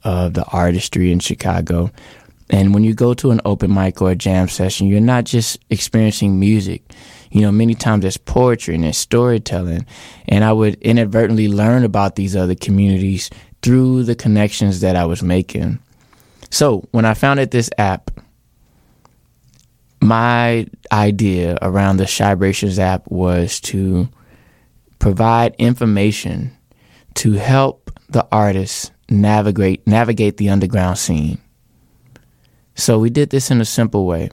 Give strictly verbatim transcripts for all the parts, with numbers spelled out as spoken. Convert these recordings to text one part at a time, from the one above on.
of the artistry in Chicago. And when you go to an open mic or a jam session, you're not just experiencing music. You know, many times there's poetry and there's storytelling. And I would inadvertently learn about these other communities through the connections that I was making. So when I founded this app, my idea around the Chibrations app was to provide information to help the artists navigate navigate the underground scene. So we did this in a simple way.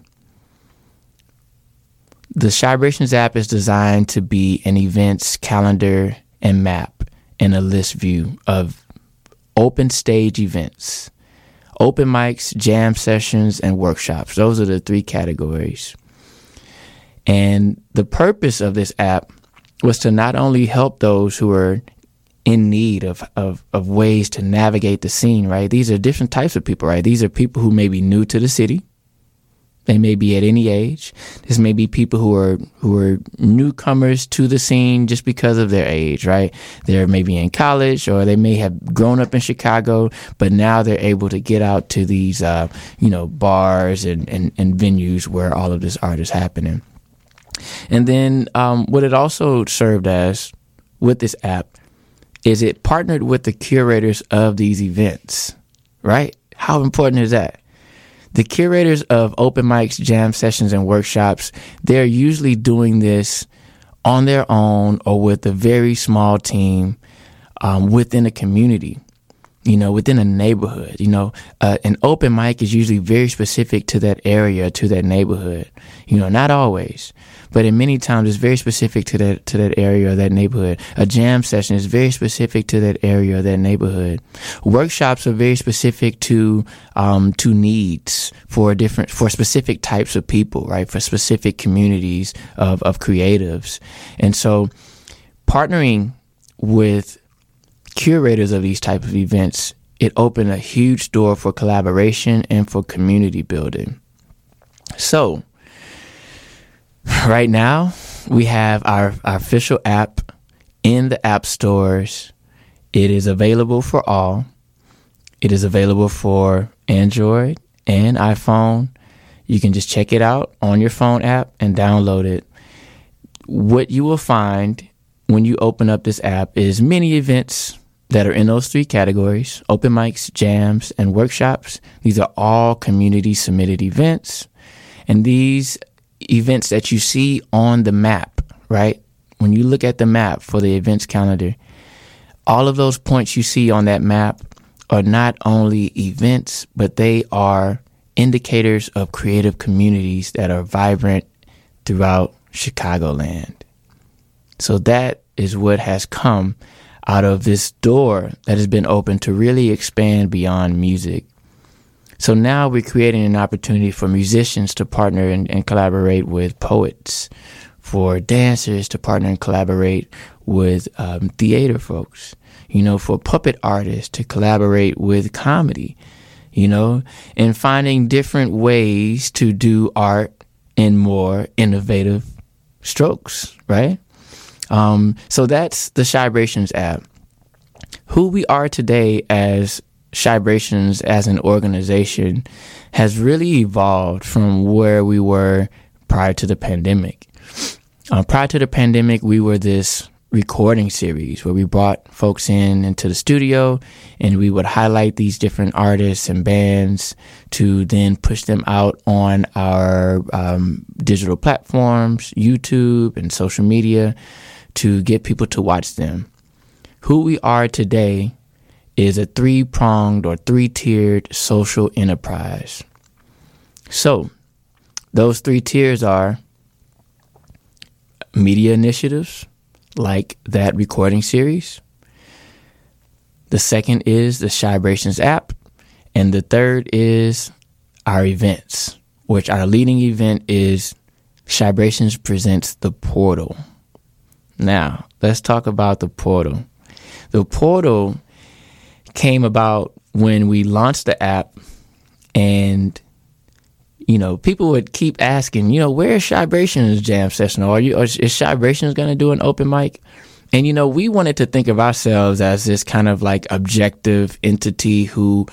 The Chibrations app is designed to be an events calendar and map and a list view of open stage events, open mics, jam sessions, and workshops. Those are the three categories. And the purpose of this app was to not only help those who are in need of, of, of ways to navigate the scene, right? These are different types of people, right? These are people who may be new to the city. They may be at any age. This may be people who are who are newcomers to the scene just because of their age, right? They're maybe in college, or they may have grown up in Chicago, but now they're able to get out to these, uh, you know, bars and, and, and venues where all of this art is happening. And then um, what it also served as with this app is it partnered with the curators of these events, right? How important is that? The curators of open mics, jam sessions, and workshops, they're usually doing this on their own or with a very small team um, within a community, you know, within a neighborhood. You know, uh, an open mic is usually very specific to that area, to that neighborhood. You know, not always, but in many times it's very specific to that to that area or that neighborhood. A jam session is very specific to that area or that neighborhood. Workshops are very specific to um, to needs for different for specific types of people, right? For specific communities of of creatives, and so partnering with curators of these type of events, it opened a huge door for collaboration and for community building. So right now, we have our, our official app in the app stores. It is available for all. It is available for Android and iPhone. You can just check it out on your phone app and download it. What you will find when you open up this app is many events that are in those three categories: open mics, jams, and workshops. These are all community submitted events. And these events that you see on the map, right? When you look at the map for the events calendar, all of those points you see on that map are not only events, but they are indicators of creative communities that are vibrant throughout Chicagoland. So that is what has come out of this door that has been opened to really expand beyond music. So now we're creating an opportunity for musicians to partner and, and collaborate with poets, for dancers to partner and collaborate with um, theater folks, you know, for puppet artists to collaborate with comedy, you know, and finding different ways to do art in more innovative strokes, right? Um, so that's the Chibrations app. Who we are today as Chibrations as an organization has really evolved from where we were prior to the pandemic. Uh, prior to the pandemic, we were this recording series where we brought folks in into the studio and we would highlight these different artists and bands to then push them out on our um, digital platforms, YouTube and social media, to get people to watch them. Who we are today is a three-pronged or three-tiered social enterprise. So those three tiers are media initiatives, like that recording series. The second is the Chibrations app. And the third is our events, which our leading event is Chibrations Presents The Portal. Now, let's talk about the portal. The portal came about when we launched the app, and you know, people would keep asking, you know, where is Chibrations jam session? Or are you, or is Chibrations going to do an open mic? And, you know, we wanted to think of ourselves as this kind of like objective entity who